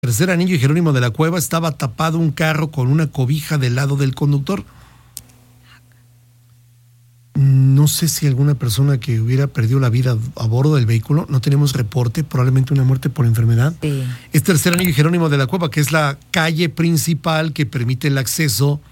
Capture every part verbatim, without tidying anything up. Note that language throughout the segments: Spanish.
Tercer Anillo y Jerónimo de la Cueva estaba tapado un carro con una cobija del lado del conductor. No sé si alguna persona que hubiera perdido la vida a bordo del vehículo, no tenemos reporte, probablemente una muerte por enfermedad. Sí. Es Tercer Anillo y Jerónimo de la Cueva, que es la calle principal que permite el acceso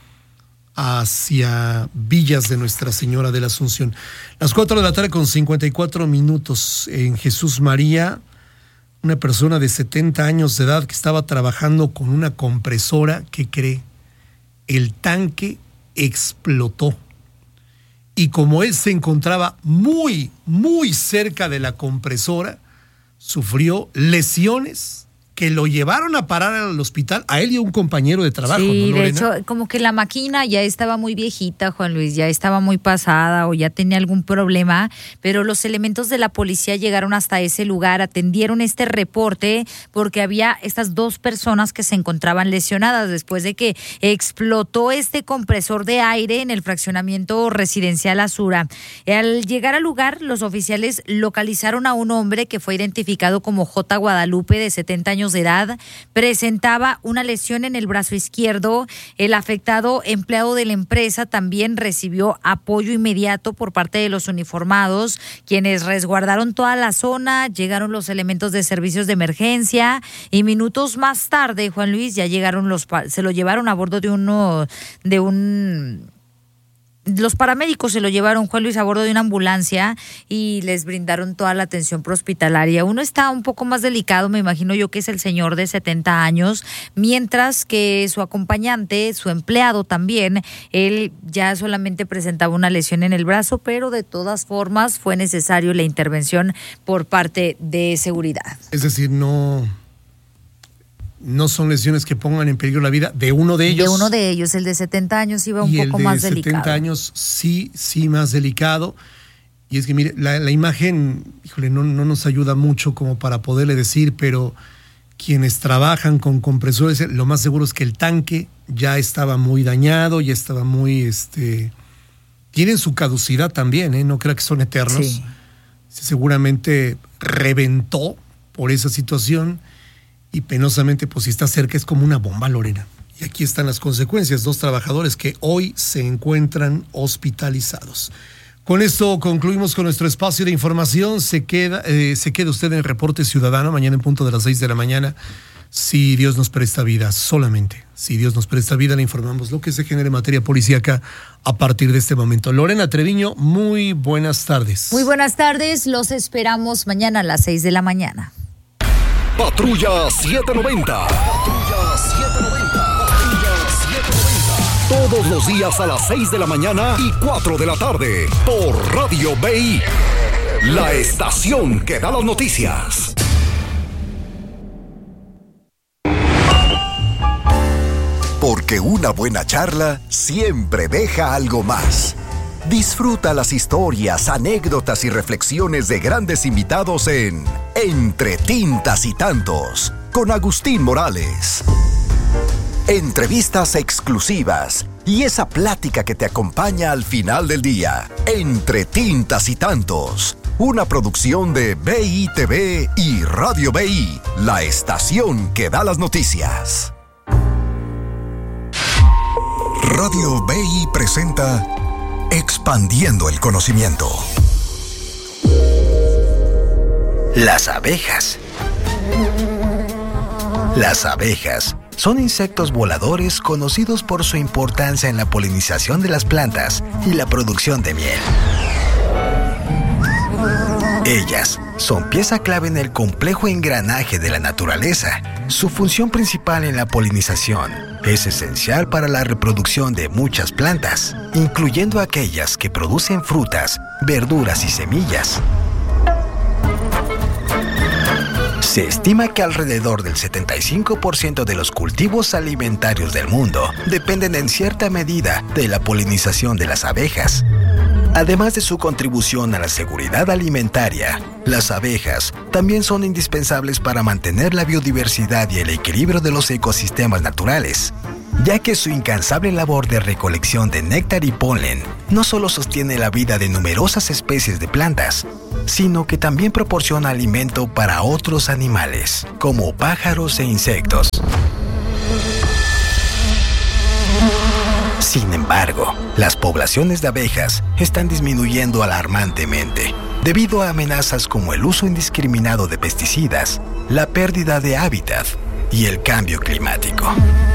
hacia Villas de Nuestra Señora de la Asunción. Las cuatro de la tarde con cincuenta y cuatro minutos en Jesús María. Una persona de setenta años de edad que estaba trabajando con una compresora, que cree, el tanque explotó. Y como él se encontraba muy, muy cerca de la compresora, sufrió lesiones que lo llevaron a parar al hospital, a él y a un compañero de trabajo. Sí, ¿no, de Lorena? hecho, como que la máquina ya estaba muy viejita, Juan Luis, ya estaba muy pasada o ya tenía algún problema, pero los elementos de la policía llegaron hasta ese lugar, atendieron este reporte porque había estas dos personas que se encontraban lesionadas después de que explotó este compresor de aire en el fraccionamiento residencial Azura. Al llegar al lugar, los oficiales localizaron a un hombre que fue identificado como J. Guadalupe, de setenta años de edad, presentaba una lesión en el brazo izquierdo. El afectado empleado de la empresa también recibió apoyo inmediato por parte de los uniformados, quienes resguardaron toda la zona. Llegaron los elementos de servicios de emergencia y minutos más tarde, Juan Luis, ya llegaron los, se lo llevaron a bordo de uno, de un... Los paramédicos se lo llevaron, Juan Luis, a bordo de una ambulancia y les brindaron toda la atención prehospitalaria. Uno está un poco más delicado, me imagino yo que es el señor de setenta años, mientras que su acompañante, su empleado también, él ya solamente presentaba una lesión en el brazo, pero de todas formas fue necesario la intervención por parte de seguridad. Es decir, no... No son lesiones que pongan en peligro la vida de uno de ellos. De uno de ellos, el de setenta años iba un y poco el de más delicado. setenta años sí, sí más delicado. Y es que mire, la, la imagen, híjole, no, no nos ayuda mucho como para poderle decir, pero quienes trabajan con compresores, lo más seguro es que el tanque ya estaba muy dañado, ya estaba muy, este, tienen su caducidad también, ¿eh? No crea que son eternos. Sí. Seguramente reventó por esa situación. Y penosamente, pues si está cerca, es como una bomba, Lorena. Y aquí están las consecuencias, dos trabajadores que hoy se encuentran hospitalizados. Con esto concluimos con nuestro espacio de información. Se queda, eh, se queda usted en Reporte Ciudadano, mañana en punto de las seis de la mañana. Si Dios nos presta vida, solamente si Dios nos presta vida, le informamos lo que se genere en materia policíaca a partir de este momento. Lorena Treviño, muy buenas tardes. Muy buenas tardes, los esperamos mañana a las seis de la mañana. Patrulla setecientos noventa. Patrulla setecientos noventa. Patrulla setecientos noventa. Todos los días a las seis de la mañana y cuatro de la tarde. Por Radio B I. La estación que da las noticias. Porque una buena charla siempre deja algo más. Disfruta las historias, anécdotas y reflexiones de grandes invitados en Entre Tintas y Tantos, con Agustín Morales. Entrevistas exclusivas y esa plática que te acompaña al final del día. Entre Tintas y Tantos, una producción de B I T V y Radio B I, la estación que da las noticias. Radio B I presenta Expandiendo el conocimiento. Las abejas. Las abejas son insectos voladores conocidos por su importancia en la polinización de las plantas y la producción de miel. Ellas son pieza clave en el complejo engranaje de la naturaleza. Su función principal en la polinización es esencial para la reproducción de muchas plantas, incluyendo aquellas que producen frutas, verduras y semillas. Se estima que alrededor del setenta y cinco por ciento de los cultivos alimentarios del mundo dependen en cierta medida de la polinización de las abejas. Además de su contribución a la seguridad alimentaria, las abejas también son indispensables para mantener la biodiversidad y el equilibrio de los ecosistemas naturales. ya que su incansable labor de recolección de néctar y polen no solo sostiene la vida de numerosas especies de plantas, sino que también proporciona alimento para otros animales, como pájaros e insectos. Sin embargo, las poblaciones de abejas están disminuyendo alarmantemente, debido a amenazas como el uso indiscriminado de pesticidas, la pérdida de hábitat y el cambio climático.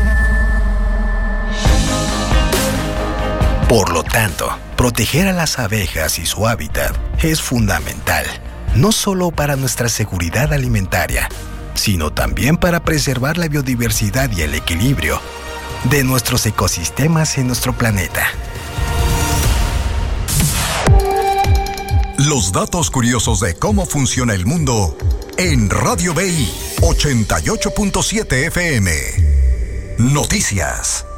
Por lo tanto, proteger a las abejas y su hábitat es fundamental, no solo para nuestra seguridad alimentaria, sino también para preservar la biodiversidad y el equilibrio de nuestros ecosistemas en nuestro planeta. Los datos curiosos de cómo funciona el mundo en Radio B I ochenta y ocho punto siete F M. Noticias.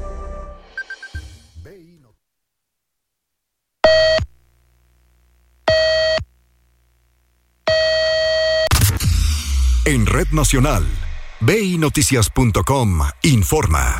En Red Nacional, B I Noticias punto com informa.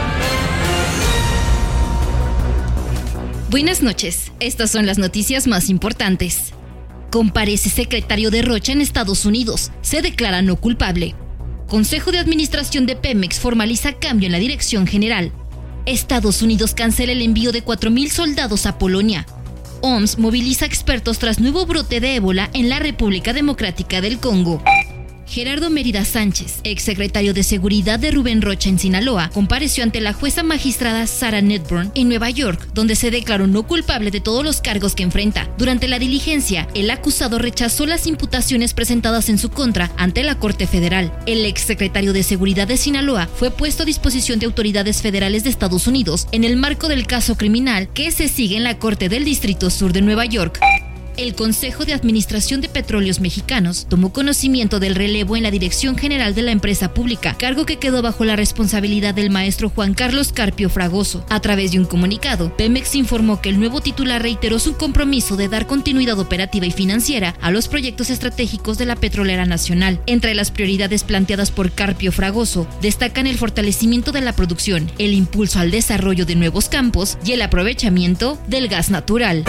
Buenas noches, estas son las noticias más importantes. Comparece secretario de Rocha en Estados Unidos, se declara no culpable. Consejo de Administración de Pemex formaliza cambio en la dirección general. Estados Unidos cancela el envío de cuatro mil soldados a Polonia. O M S moviliza expertos tras nuevo brote de ébola en la República Democrática del Congo. Gerardo Mérida Sánchez, exsecretario de Seguridad de Rubén Rocha en Sinaloa, compareció ante la jueza magistrada Sarah Nedburn en Nueva York, donde se declaró no culpable de todos los cargos que enfrenta. Durante la diligencia, el acusado rechazó las imputaciones presentadas en su contra ante la Corte Federal. El exsecretario de Seguridad de Sinaloa fue puesto a disposición de autoridades federales de Estados Unidos en el marco del caso criminal que se sigue en la Corte del Distrito Sur de Nueva York. El Consejo de Administración de Petróleos Mexicanos tomó conocimiento del relevo en la Dirección General de la empresa pública, cargo que quedó bajo la responsabilidad del maestro Juan Carlos Carpio Fragoso. A través de un comunicado, Pemex informó que el nuevo titular reiteró su compromiso de dar continuidad operativa y financiera a los proyectos estratégicos de la petrolera nacional. Entre las prioridades planteadas por Carpio Fragoso, destacan el fortalecimiento de la producción, el impulso al desarrollo de nuevos campos y el aprovechamiento del gas natural.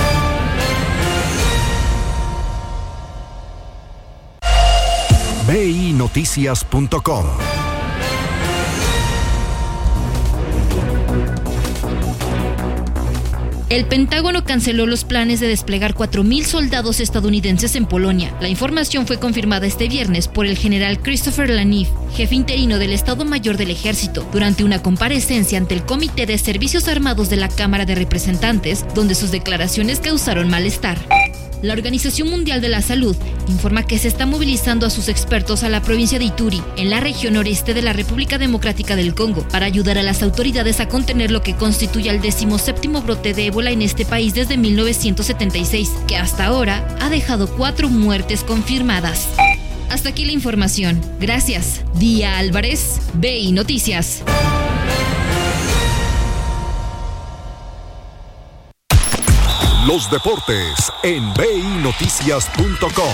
B I Noticias punto com. El Pentágono canceló los planes de desplegar cuatro mil soldados estadounidenses en Polonia. La información fue confirmada este viernes por el general Christopher Lanief, jefe interino del Estado Mayor del Ejército, durante una comparecencia ante el Comité de Servicios Armados de la Cámara de Representantes, donde sus declaraciones causaron malestar. La Organización Mundial de la Salud informa que se está movilizando a sus expertos a la provincia de Ituri, en la región noreste de la República Democrática del Congo, para ayudar a las autoridades a contener lo que constituye el decimoséptimo brote de ébola en este país desde mil novecientos setenta y seis, que hasta ahora ha dejado cuatro muertes confirmadas. Hasta aquí la información. Gracias. Día Álvarez, B I Noticias. Los deportes en B I Noticias punto com.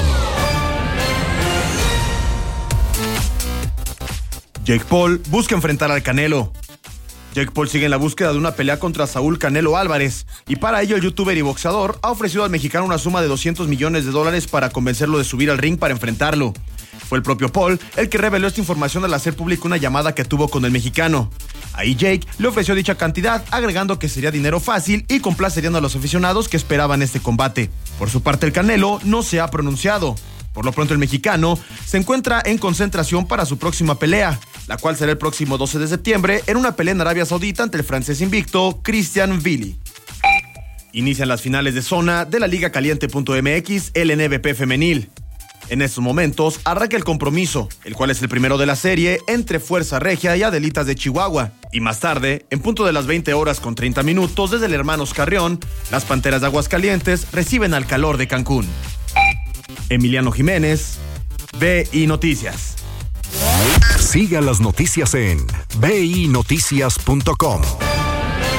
Jake Paul busca enfrentar al Canelo. Jake Paul sigue en la búsqueda de una pelea contra Saúl Canelo Álvarez, y para ello el youtuber y boxeador ha ofrecido al mexicano una suma de doscientos millones de dólares para convencerlo de subir al ring para enfrentarlo. Fue el propio Paul el que reveló esta información al hacer pública una llamada que tuvo con el mexicano. Ahí Jake le ofreció dicha cantidad, agregando que sería dinero fácil y complacerían a los aficionados que esperaban este combate. Por su parte, el Canelo no se ha pronunciado. Por lo pronto, el mexicano se encuentra en concentración para su próxima pelea, la cual será el próximo doce de septiembre en una pelea en Arabia Saudita ante el francés invicto Christian Vili. Inician las finales de zona de la Liga Caliente punto M X L N B P femenil. En estos momentos arranca el compromiso, el cual es el primero de la serie entre Fuerza Regia y Adelitas de Chihuahua. Y más tarde, en punto de las veinte horas con treinta minutos desde el Hermanos Carrión, las Panteras de Aguascalientes reciben al Calor de Cancún. Emiliano Jiménez, B I Noticias. Siga las noticias en B I Noticias punto com.